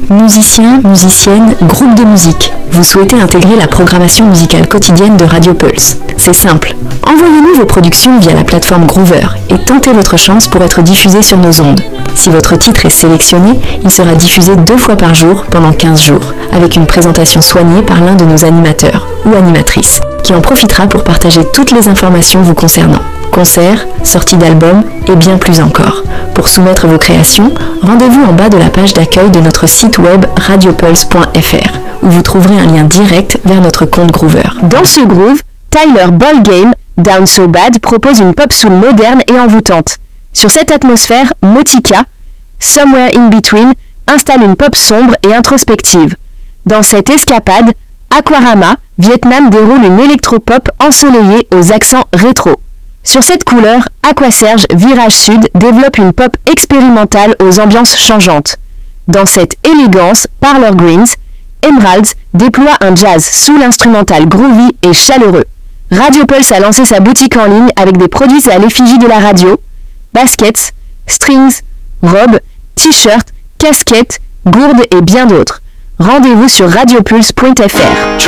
Musiciens, musiciennes, groupe de musique. Vous souhaitez intégrer la programmation musicale quotidienne de Radio Pulse. C'est simple. Envoyez-nous vos productions via la plateforme Groover et tentez votre chance pour être diffusé sur nos ondes. Si votre titre est sélectionné, il sera diffusé 2 fois par jour pendant 15 jours, avec une présentation soignée par l'un de nos animateurs ou animatrices, qui en profitera pour partager toutes les informations vous concernant. Concerts, sorties d'albums et bien plus encore. Pour soumettre vos créations, rendez-vous en bas de la page d'accueil de notre site web radiopulse.fr où vous trouverez un lien direct vers notre compte Groover. Dans ce groove, Tyler Ballgame, Down So Bad, propose une pop soul moderne et envoûtante. Sur cette atmosphère, Motika, Somewhere in Between, installe une pop sombre et introspective. Dans cette escapade, Aquarama, Vietnam déroule une électropop ensoleillée aux accents rétro. Sur cette couleur, Aquaserge Virage Sud développe une pop expérimentale aux ambiances changeantes. Dans cette élégance, Parlor Greens, Emeralds déploie un jazz soul instrumental groovy et chaleureux. Radio Pulse a lancé sa boutique en ligne avec des produits à l'effigie de la radio, baskets, strings, robes, t-shirts, casquettes, gourdes et bien d'autres. Rendez-vous sur radiopulse.fr.